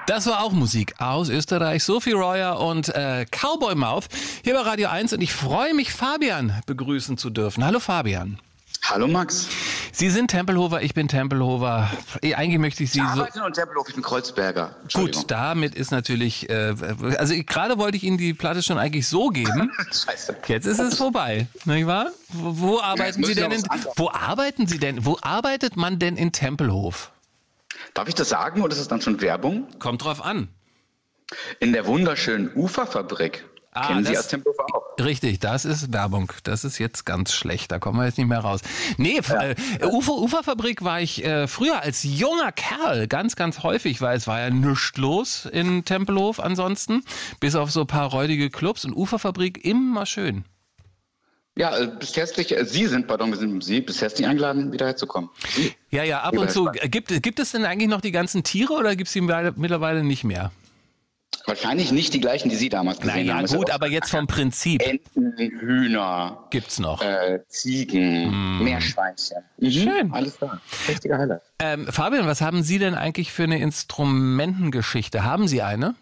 Das war auch Musik aus Österreich. Sophie Royer und Cowboy Mouth hier bei Radio 1. Und ich freue mich, Fabian begrüßen zu dürfen. Hallo Fabian. Hallo Max. Sie sind Tempelhofer, ich bin Tempelhofer. Eigentlich möchte ich Sie ich arbeite in Tempelhof, ich bin Kreuzberger. Gut, damit ist natürlich, also gerade wollte ich Ihnen die Platte schon eigentlich so geben. Scheiße. Jetzt ist es vorbei, nicht wahr? Wo arbeiten Sie denn? Wo arbeitet man denn in Tempelhof? Darf ich das sagen oder ist es dann schon Werbung? Kommt drauf an. In der wunderschönen Uferfabrik. Kennen Sie als Tempelhofer auch? Richtig, das ist Werbung. Das ist jetzt ganz schlecht, da kommen wir jetzt nicht mehr raus. Nee, Uferfabrik war ich früher als junger Kerl ganz, ganz häufig, weil es war ja nichts los in Tempelhof ansonsten, bis auf so ein paar räudige Clubs und Uferfabrik immer schön. Ja, bis herzlich, Sie sind bis herzlich eingeladen, wieder herzukommen. Ja, ab und zu. Gibt es denn eigentlich noch die ganzen Tiere oder gibt es die mittlerweile nicht mehr? Wahrscheinlich nicht die gleichen, die Sie damals gesehen haben. Ja gut, aber jetzt vom Prinzip. Enten, Hühner. Gibt's noch. Ziegen, Meerschweinchen. Schön. Alles klar. Richtiger Highlight. Fabian, was haben Sie denn eigentlich für eine Instrumentengeschichte? Haben Sie eine?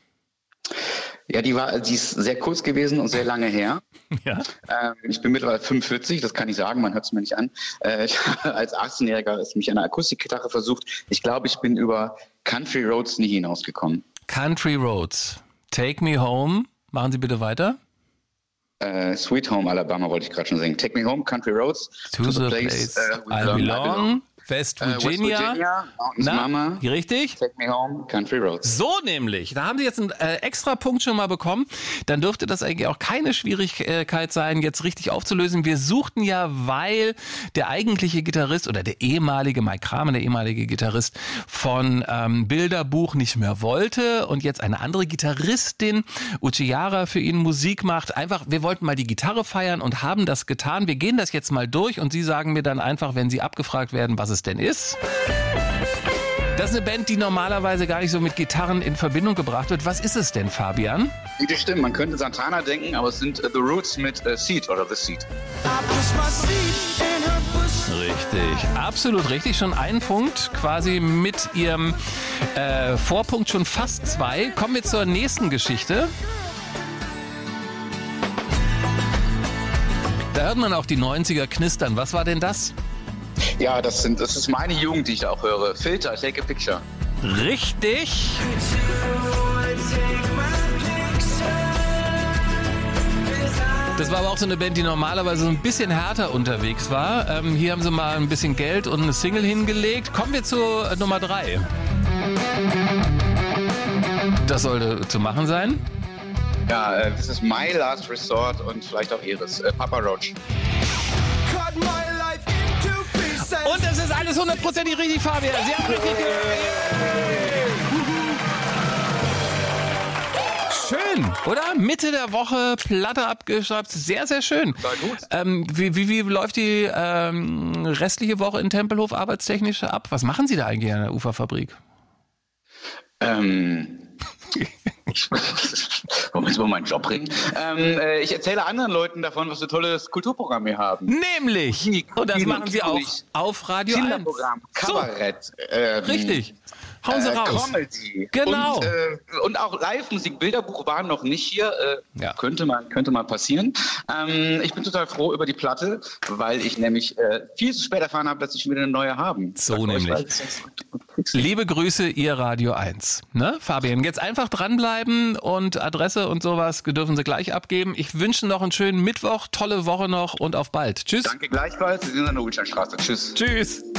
Ja, die ist sehr kurz gewesen und sehr lange her. Ja. Ich bin mittlerweile 45, das kann ich sagen, man hört es mir nicht an. Als 18-Jähriger ist mich eine Akustikgitarre versucht. Ich glaube, ich bin über Country Roads nie hinausgekommen. Country Roads, Take Me Home. Machen Sie bitte weiter. Sweet Home Alabama wollte ich gerade schon singen. Take Me Home, Country Roads, to the place I belong. West Virginia, Mountains Mama. Richtig? Take Me Home, Country Roads. So nämlich. Da haben Sie jetzt einen extra Punkt schon mal bekommen. Dann dürfte das eigentlich auch keine Schwierigkeit sein, jetzt richtig aufzulösen. Wir suchten ja, weil der eigentliche Gitarrist oder der ehemalige Mike Kramer, der ehemalige Gitarrist von Bilderbuch nicht mehr wollte und jetzt eine andere Gitarristin, Uchiara, für ihn Musik macht. Einfach, wir wollten mal die Gitarre feiern und haben das getan. Wir gehen das jetzt mal durch und Sie sagen mir dann einfach, wenn Sie abgefragt werden, was es denn ist. Das ist eine Band, die normalerweise gar nicht so mit Gitarren in Verbindung gebracht wird. Was ist es denn, Fabian? Das stimmt, man könnte Santana denken, aber es sind The Roots mit Seed oder The Seed. Richtig, absolut richtig. Schon ein Punkt, quasi mit Ihrem Vorpunkt schon fast 2. Kommen wir zur nächsten Geschichte. Da hört man auch die 90er knistern. Was war denn das? Ja, das ist meine Jugend, die ich da auch höre. Filter, Take a Picture. Richtig. Das war aber auch so eine Band, die normalerweise so ein bisschen härter unterwegs war. Hier haben sie mal ein bisschen Geld und eine Single hingelegt. Kommen wir zu Nummer 3. Das sollte zu machen sein. Ja, das ist My Last Resort und vielleicht auch Ihres. Papa Roach. Und es ist alles 100% richtig, Fabian. Sie haben richtig Schön, oder? Mitte der Woche, Platte abgeschraubt. Sehr, sehr schön. Sehr gut. Wie läuft die restliche Woche in Tempelhof arbeitstechnisch ab? Was machen Sie da eigentlich an der Uferfabrik? Wollen wir jetzt mal meinen Job bringen? Ich erzähle anderen Leuten davon, was für tolles Kulturprogramm wir haben. Nämlich, und das machen Sie auch auf Radio 1. Kinderprogramm, Kabarett. So, richtig. Hauen Sie raus. Comedy. Genau. Und auch Live-Musik. Bilderbuch waren noch nicht hier. Ja. Könnte mal passieren. Ich bin total froh über die Platte, weil ich nämlich viel zu spät erfahren habe, dass ich wieder eine neue haben. So nämlich. Liebe Grüße, Ihr Radio 1. Ne, Fabian, jetzt einfach dranbleiben und Adresse und sowas dürfen Sie gleich abgeben. Ich wünsche noch einen schönen Mittwoch, tolle Woche noch und auf bald. Tschüss. Danke gleichfalls. Sie sind an der Ulsteinstraße. Tschüss. Tschüss.